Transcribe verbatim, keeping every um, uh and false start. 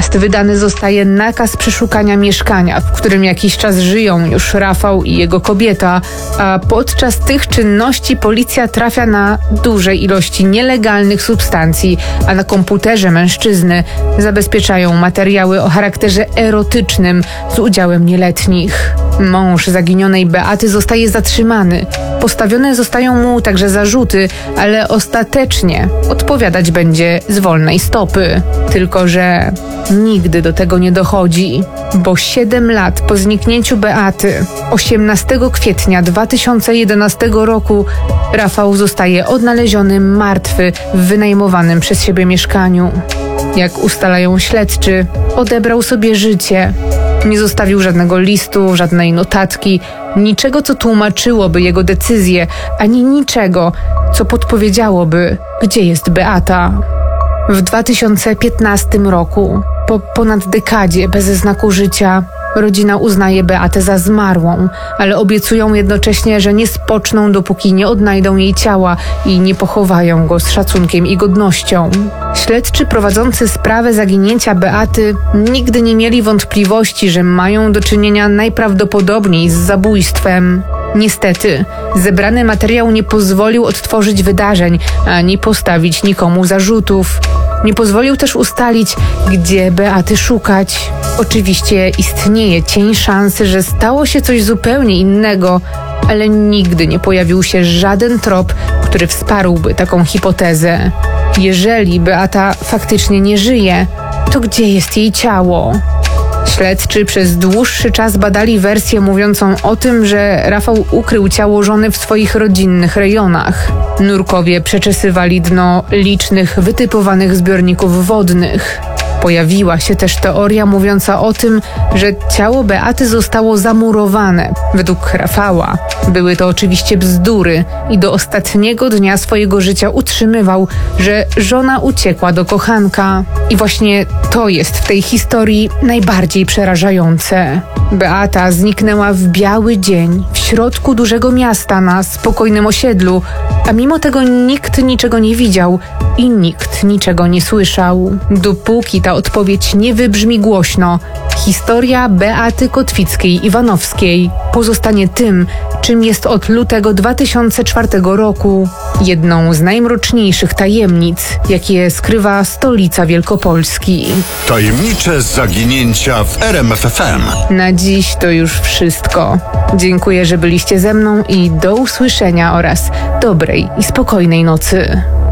Natychmiast wydany zostaje nakaz przeszukania mieszkania, w którym jakiś czas żyją już Rafał i jego kobieta, a podczas tych czynności policja trafia na duże ilości nielegalnych substancji, a na komputerze mężczyzny zabezpieczają materiały o charakterze erotycznym z udziałem nieletnich. Mąż zaginionej Beaty zostaje zatrzymany. Postawione zostają mu także zarzuty, ale ostatecznie odpowiadać będzie z wolnej stopy. Tylko że nigdy do tego nie dochodzi, bo siedem lat po zniknięciu Beaty, osiemnastego kwietnia dwa tysiące jedenastego roku, Rafał zostaje odnaleziony martwy w wynajmowanym przez siebie mieszkaniu. Jak ustalają śledczy, odebrał sobie życie. Nie zostawił żadnego listu, żadnej notatki, niczego, co tłumaczyłoby jego decyzję, ani niczego, co podpowiedziałoby, gdzie jest Beata. W dwa tysiące piętnastym roku, po ponad dekadzie bez znaku życia, rodzina uznaje Beatę za zmarłą, ale obiecują jednocześnie, że nie spoczną, dopóki nie odnajdą jej ciała i nie pochowają go z szacunkiem i godnością. Śledczy prowadzący sprawę zaginięcia Beaty nigdy nie mieli wątpliwości, że mają do czynienia najprawdopodobniej z zabójstwem. Niestety, zebrany materiał nie pozwolił odtworzyć wydarzeń, ani postawić nikomu zarzutów. Nie pozwolił też ustalić, gdzie Beaty szukać. Oczywiście istnieje cień szansy, że stało się coś zupełnie innego, ale nigdy nie pojawił się żaden trop, który wsparłby taką hipotezę. Jeżeli Beata faktycznie nie żyje, to gdzie jest jej ciało? Śledczy przez dłuższy czas badali wersję mówiącą o tym, że Rafał ukrył ciało żony w swoich rodzinnych rejonach. Nurkowie przeczesywali dno licznych, wytypowanych zbiorników wodnych. Pojawiła się też teoria mówiąca o tym, że ciało Beaty zostało zamurowane. Według Rafała były to oczywiście bzdury i do ostatniego dnia swojego życia utrzymywał, że żona uciekła do kochanka. I właśnie to jest w tej historii najbardziej przerażające. Beata zniknęła w biały dzień, w środku dużego miasta, na spokojnym osiedlu, a mimo tego nikt niczego nie widział i nikt niczego nie słyszał. Dopóki ta odpowiedź nie wybrzmi głośno, historia Beaty Kotwickiej-Iwanowskiej pozostanie tym, czym jest od lutego dwa tysiące czwartego roku, jedną z najmroczniejszych tajemnic, jakie skrywa stolica Wielkopolski. Tajemnicze zaginięcia w R M F F M. Na dziś to już wszystko. Dziękuję, że byliście ze mną i do usłyszenia oraz dobrej i spokojnej nocy.